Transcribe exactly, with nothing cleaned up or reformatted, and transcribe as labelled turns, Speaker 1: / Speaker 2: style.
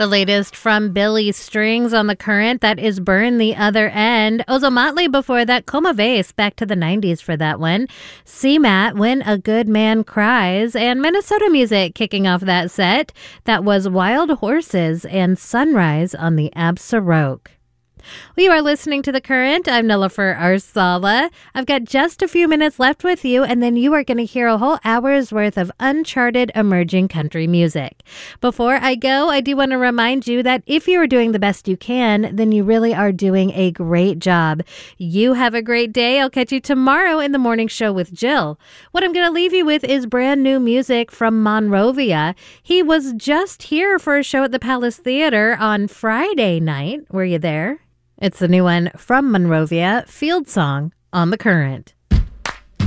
Speaker 1: The latest from Billy Strings on The Current, that is Burn the Other End. Ozomatli before that, Coma Vase, back to the nineties for that one. C MAT, When a Good Man Cries, and Minnesota music kicking off that set. That was Wild Horses and Sunrise on the Absaroke. We are listening to The Current. I'm Nilofer Arsala. I've got just a few minutes left with you, and then you are going to hear a whole hour's worth of uncharted emerging country music. Before I go, I do want to remind you that if you are doing the best you can, then you really are doing a great job. You have a great day. I'll catch you tomorrow in the morning show with Jill. What I'm going to leave you with is brand new music from Monrovia. He was just here for a show at the Palace Theater on Friday night. Were you there? It's the new one from Monrovia, Field Song on The Current.